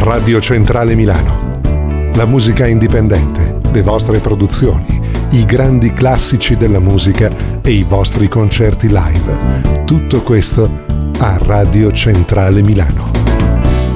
Radio Centrale Milano. La musica indipendente, le vostre produzioni, i grandi classici della musica e i vostri concerti live. Tutto questo a Radio Centrale Milano.